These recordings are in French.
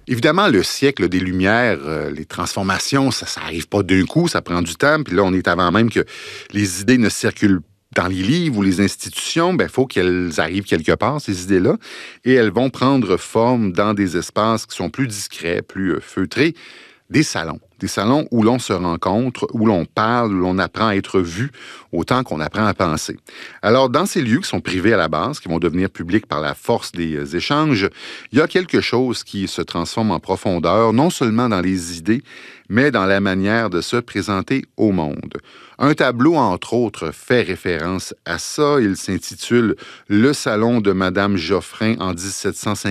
Évidemment, le siècle des Lumières, les transformations, ça n'arrive pas d'un coup, ça prend du temps. Puis là, on est avant même que les idées ne circulent dans les livres ou les institutions. Il faut qu'elles arrivent quelque part, ces idées-là. Et elles vont prendre forme dans des espaces qui sont plus discrets, plus feutrés. Des salons. Des salons où l'on se rencontre, où l'on parle, où l'on apprend à être vu, autant qu'on apprend à penser. Alors, dans ces lieux qui sont privés à la base, qui vont devenir publics par la force des échanges, il y a quelque chose qui se transforme en profondeur, non seulement dans les idées, mais dans la manière de se présenter au monde. Un tableau, entre autres, fait référence à ça. Il s'intitule « Le salon de Madame Geoffrin en 1755 »,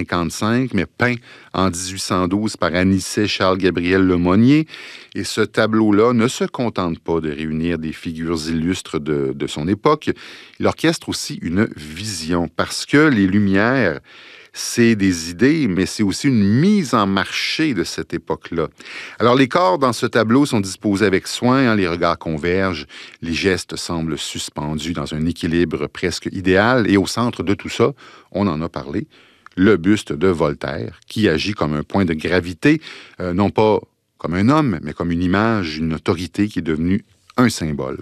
mais peint en 1812 par Anicet-Charles-Gabriel Lemonnier. Et ce tableau-là ne se contente pas de réunir des figures illustres de son époque. Il orchestre aussi une vision, parce que les Lumières, c'est des idées, mais c'est aussi une mise en marché de cette époque-là. Alors, les corps dans ce tableau sont disposés avec soin, les regards convergent, les gestes semblent suspendus dans un équilibre presque idéal, et au centre de tout ça, on en a parlé, le buste de Voltaire, qui agit comme un point de gravité, non pas comme un homme, mais comme une image, une autorité qui est devenue un symbole.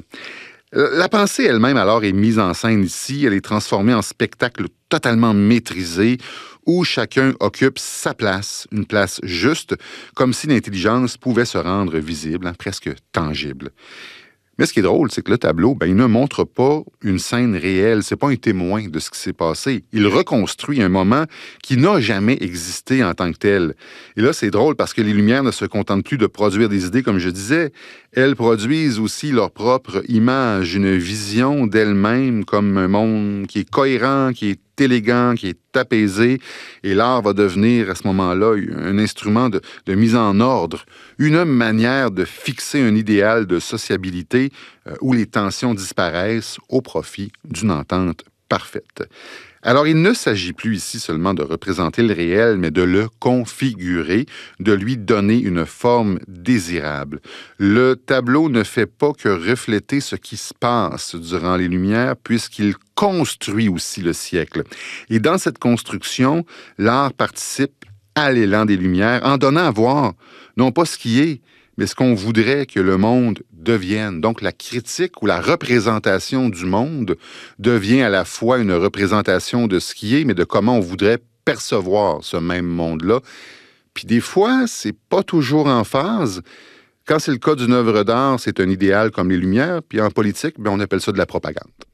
La pensée elle-même, alors, est mise en scène ici. Elle est transformée en spectacle totalement maîtrisé où chacun occupe sa place, une place juste, comme si l'intelligence pouvait se rendre visible, presque tangible. Mais ce qui est drôle, c'est que le tableau, il ne montre pas une scène réelle. C'est pas un témoin de ce qui s'est passé. Il reconstruit un moment qui n'a jamais existé en tant que tel. Et là, c'est drôle parce que les Lumières ne se contentent plus de produire des idées, comme je disais. Elles produisent aussi leur propre image, une vision d'elles-mêmes comme un monde qui est cohérent, qui est élégant, qui est apaisé. Et l'art va devenir, à ce moment-là, un instrument de mise en ordre, une manière de fixer un idéal de sociabilité où les tensions disparaissent au profit d'une entente parfaite. Alors, il ne s'agit plus ici seulement de représenter le réel, mais de le configurer, de lui donner une forme désirable. Le tableau ne fait pas que refléter ce qui se passe durant les Lumières, puisqu'il construit aussi le siècle. Et dans cette construction, l'art participe à l'élan des Lumières, en donnant à voir, non pas ce qui est, mais ce qu'on voudrait que le monde devienne. Donc, la critique ou la représentation du monde devient à la fois une représentation de ce qui est, mais de comment on voudrait percevoir ce même monde-là. Puis des fois, c'est pas toujours en phase. Quand c'est le cas d'une œuvre d'art, c'est un idéal comme les Lumières, puis en politique, on appelle ça de la propagande.